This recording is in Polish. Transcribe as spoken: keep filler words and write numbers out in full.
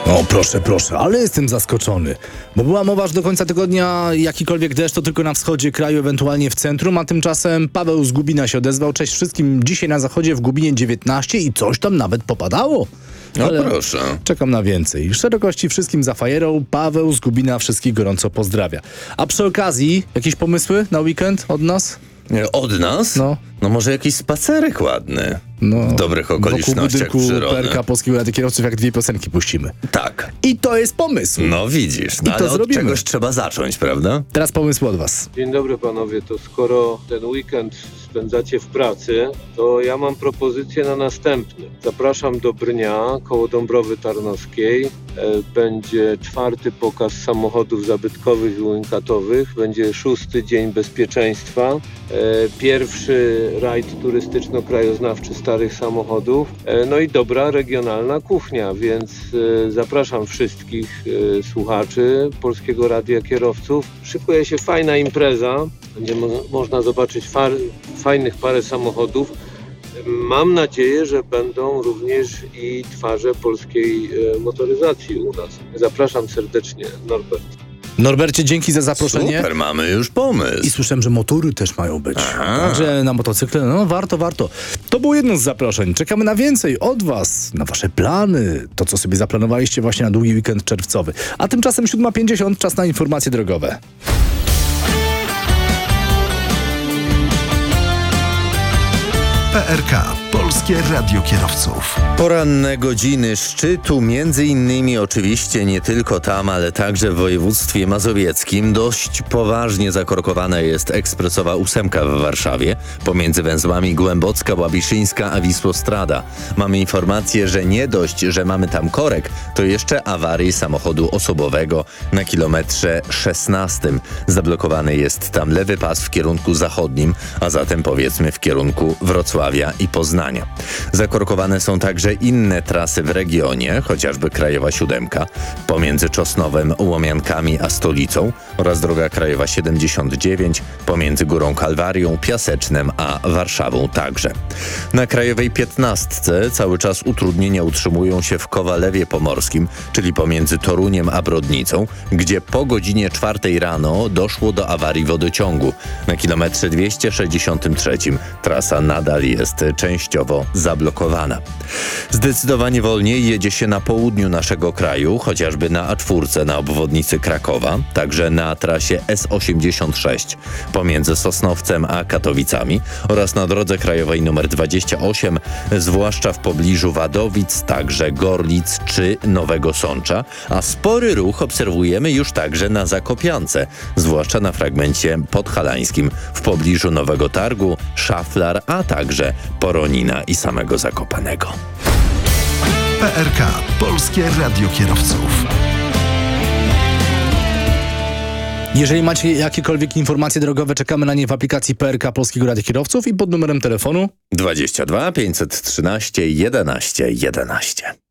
O, proszę, proszę, ale jestem zaskoczony, bo była mowa, że do końca tygodnia jakikolwiek deszcz to tylko na wschodzie kraju, ewentualnie w centrum, a tymczasem Paweł z Gubina się odezwał. Cześć wszystkim, dzisiaj na zachodzie w Gubinie dziewiętnaście i coś tam nawet popadało. Ale no proszę. Czekam na więcej. Szerokości wszystkim za fajerą. Paweł z Gubina wszystkich gorąco pozdrawia. A przy okazji, jakieś pomysły na weekend od nas? Od nas? No. No może jakiś spacerek ładny. No, w dobrych okolicznościach wokół przyrody. P R K Polskiego Rady Kierowców, jak dwie piosenki puścimy. Tak. I to jest pomysł. No widzisz, no, I to ale od zrobimy. czegoś trzeba zacząć, prawda? Teraz pomysł od was. Dzień dobry panowie, to skoro ten weekend spędzacie w pracy, to ja mam propozycję na następny. Zapraszam do Brnia, koło Dąbrowy Tarnowskiej. E, będzie czwarty pokaz samochodów zabytkowych i unikatowych. Będzie szósty dzień bezpieczeństwa. E, pierwszy rajd turystyczno-krajoznawczy starych samochodów. E, no i dobra regionalna kuchnia, więc e, zapraszam wszystkich e, słuchaczy Polskiego Radia Kierowców. Szykuje się fajna impreza. Będzie mo- można zobaczyć far- fajnych parę samochodów. Mam nadzieję, że będą również i twarze polskiej e, motoryzacji u nas. Zapraszam serdecznie, Norbert. Norbercie, dzięki za zaproszenie. Super, mamy już pomysł. I słyszałem, że motory też mają być. Aha. Także na motocykle, no warto, warto. To było jedno z zaproszeń. Czekamy na więcej od was, na wasze plany, to co sobie zaplanowaliście właśnie na długi weekend czerwcowy. A tymczasem siódma pięćdziesiąt, czas na informacje drogowe. P R K. Polskie Radio Kierowców. Poranne godziny szczytu, między innymi oczywiście nie tylko tam, ale także w województwie mazowieckim. Dość poważnie zakorkowana jest ekspresowa ósemka w Warszawie pomiędzy węzłami Głębocka, Łabiszyńska a Wisłostrada. Mamy informację, że nie dość, że mamy tam korek, to jeszcze awarii samochodu osobowego na kilometrze szesnastym. Zablokowany jest tam lewy pas w kierunku zachodnim, a zatem powiedzmy w kierunku Wrocławia i Poznania. Zakorkowane są także inne trasy w regionie, chociażby Krajowa Siódemka pomiędzy Czosnowem, Łomiankami a Stolicą oraz droga krajowa siedemdziesiąt dziewięć pomiędzy Górą Kalwarią, Piasecznem a Warszawą także. Na Krajowej piętnastce cały czas utrudnienia utrzymują się w Kowalewie Pomorskim, czyli pomiędzy Toruniem a Brodnicą, gdzie po godzinie czwartej rano doszło do awarii wodociągu. Na kilometrze dwieście sześćdziesiątym trzecim trasa nadal jest częściowo zablokowana. Zdecydowanie wolniej jedzie się na południu naszego kraju, chociażby na A cztery na obwodnicy Krakowa, także na trasie S osiemdziesiąt sześć pomiędzy Sosnowcem a Katowicami oraz na drodze krajowej nr dwadzieścia osiem, zwłaszcza w pobliżu Wadowic, także Gorlic czy Nowego Sącza, a spory ruch obserwujemy już także na Zakopiance, zwłaszcza na fragmencie podhalańskim w pobliżu Nowego Targu, Szaflar, a także Poronina i samego Zakopanego. P R K. Polskie Radio Kierowców. Jeżeli macie jakiekolwiek informacje drogowe, czekamy na nie w aplikacji P R K Polskiego Radia Kierowców i pod numerem telefonu dwadzieścia dwa pięćset trzynaście jedenaście jedenaście.